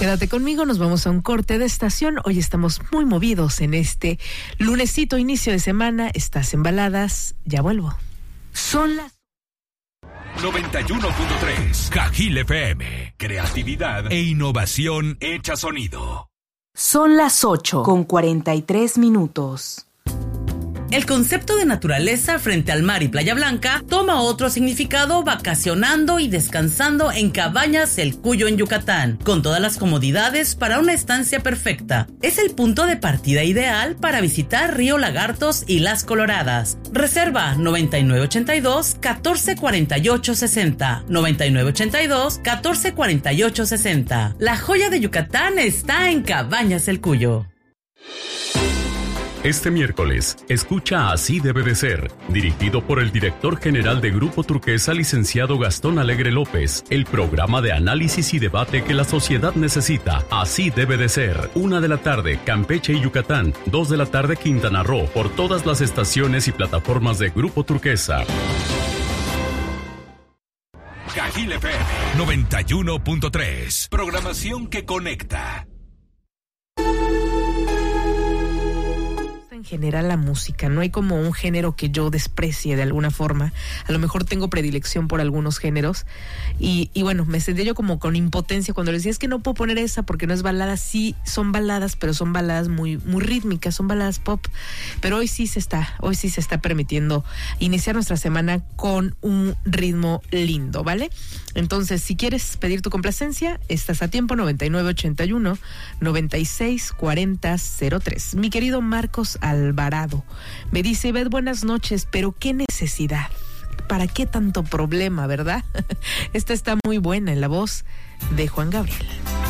Quédate conmigo, nos vamos a un corte de estación. Hoy estamos muy movidos en este lunesito, inicio de semana. Estás en Baladas, ya vuelvo. Son las 91.3 Cajil FM. Creatividad e innovación hecha sonido. Son las 8:43. El concepto de naturaleza frente al mar y Playa Blanca toma otro significado vacacionando y descansando en Cabañas El Cuyo en Yucatán, con todas las comodidades para una estancia perfecta. Es el punto de partida ideal para visitar Río Lagartos y Las Coloradas. Reserva 9982-1448-60, 9982-1448-60. La joya de Yucatán está en Cabañas El Cuyo. Este miércoles, escucha Así debe de ser, dirigido por el director general de Grupo Turquesa, licenciado Gastón Alegre López, el programa de análisis y debate que la sociedad necesita. Así debe de ser. 1:00 p.m, Campeche y Yucatán, 2:00 p.m, Quintana Roo, por todas las estaciones y plataformas de Grupo Turquesa. Cajil FM 91.3. Programación que conecta. En general la música, no hay como un género que yo desprecie de alguna forma. A lo mejor tengo predilección por algunos géneros y bueno, me sentí yo como con impotencia cuando les decía, es que no puedo poner esa porque no es balada. Sí, son baladas, pero son baladas muy, muy rítmicas, son baladas pop, pero hoy sí se está permitiendo iniciar nuestra semana con un ritmo lindo, ¿vale? Entonces, si quieres pedir tu complacencia, estás a tiempo. 9981-964003. Mi querido Marcos Alvarado me dice: Ivette, buenas noches, pero qué necesidad, ¿para qué tanto problema, verdad? Esta está muy buena en la voz de Juan Gabriel.